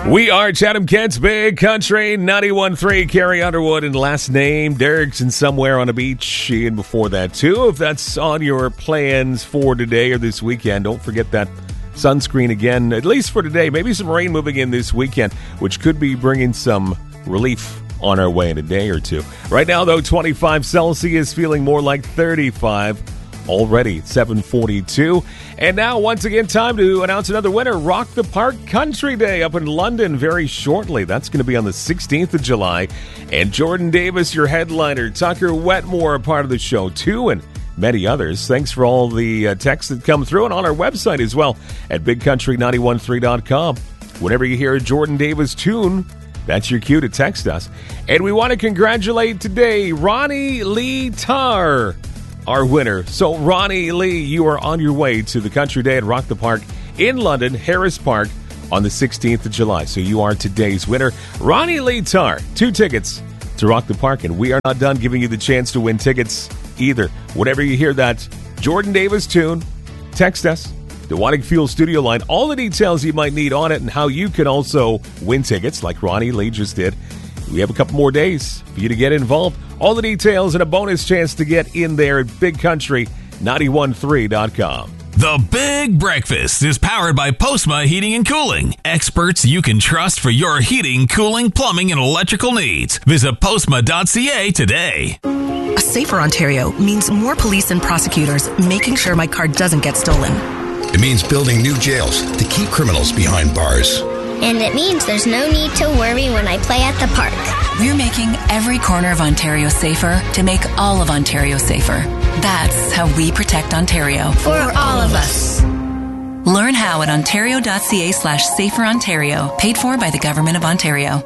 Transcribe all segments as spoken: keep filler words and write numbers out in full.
We are Chatham Kent's Big Country, ninety-one point three, Carrie Underwood, and last name Derrickson somewhere on a beach. And before that, too, if that's on your plans for today or this weekend, don't forget that sunscreen again, at least for today. Maybe some rain moving in this weekend, which could be bringing some relief on our way in a day or two. Right now, though, twenty-five Celsius, feeling more like thirty-five. Already seven forty-two. And now, once again, time to announce another winner. Rock the Park Country Day up in London very shortly. That's going to be on the sixteenth of July. And Jordan Davis, your headliner. Tucker Wetmore, a part of the show, too, and many others. Thanks for all the uh, texts that come through, and on our website as well at big country nine one three dot com. Whenever you hear a Jordan Davis tune, that's your cue to text us. And we want to congratulate today Ronnie Lee Tarr, our winner. So, Ronnie Lee, you are on your way to the Country Day at Rock the Park in London, Harris Park, on the sixteenth of July. So you are today's winner. Ronnie Lee Tarr, two tickets to Rock the Park. And we are not done giving you the chance to win tickets either. Whenever you hear that Jordan Davis tune, text us, the Wanting Fuel studio line, all the details you might need on it and how you can also win tickets like Ronnie Lee just did. We have a couple more days for you to get involved. All the details and a bonus chance to get in there at big country nine one three dot com. The Big Breakfast is powered by Postma Heating and Cooling. Experts you can trust for your heating, cooling, plumbing, and electrical needs. Visit postma dot c a today. A safer Ontario means more police and prosecutors making sure my car doesn't get stolen. It means building new jails to keep criminals behind bars. And it means there's no need to worry when I play at the park. We're making every corner of Ontario safer to make all of Ontario safer. That's how we protect Ontario. For all of us. Learn how at ontario dot c a slash safer Ontario. Paid for by the Government of Ontario.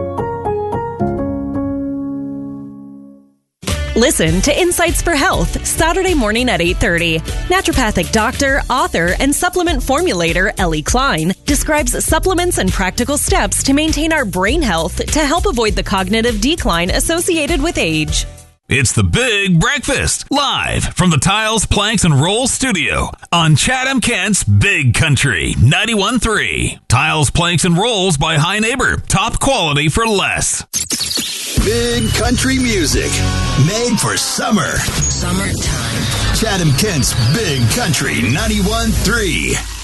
Listen to Insights for Health, Saturday morning at eight thirty. Naturopathic doctor, author, and supplement formulator Ellie Klein describes supplements and practical steps to maintain our brain health to help avoid the cognitive decline associated with age. It's the Big Breakfast, live from the Tiles, Planks, and Rolls studio on Chatham Kent's Big Country, ninety-one point three. Tiles, Planks, and Rolls by High Neighbor. Top quality for less. Big country music made for summer. Summertime. Chatham Kent's Big Country ninety-one point three.